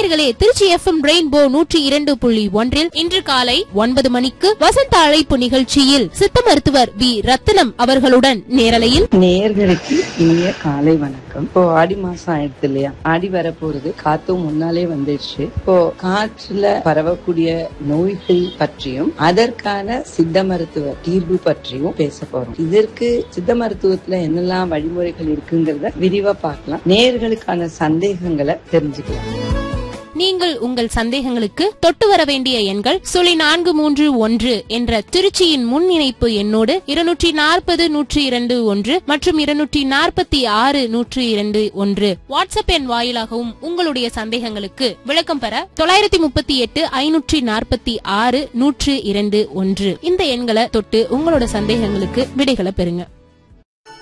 நேயர்களே, Trichy FM rainbow 102.1 இன்று காலை 9 மணிக்கு வசந்த அழைப்பு நிகழ்ச்சியில் சித்த மருத்துவர் வி ரத்தினம் அவர்களுடன் நேரலையில். நேயர்களுக்கு இனிய காலை வணக்கம். இப்போ ஆடி மாசம் ஆயிடுது இல்லையா? ஆடி வர போறது, காத்தும் முன்னாலே வந்துடுச்சு. இப்போ காற்றுல பரவக்கூடிய நோய்கள் பற்றியும் அதற்கான சித்த மருத்துவ தீர்வு பற்றியும் பேச போறோம். இதற்கு சித்த மருத்துவத்துல என்னெல்லாம் வழிமுறைகள் இருக்குங்கிறத விரிவா பார்க்கலாம். நேயர்களுக்கான சந்தேகங்களை தெரிஞ்சுக்கலாம். நீங்கள் உங்கள் சந்தேகங்களுக்கு தொட்டு வர வேண்டிய எண்கள் 0431 என்ற திருச்சியின் முன் இணைப்பு எண்ணோடு 240-102-1 மற்றும் 246-102-1 வாட்ஸ்அப் எண் வாயிலாகவும் உங்களுடைய சந்தேகங்களுக்கு விளக்கம் பெற 938-546-102-1 இந்த எண்களை தொட்டு உங்களோட சந்தேகங்களுக்கு விடைகளை பெறுங்க.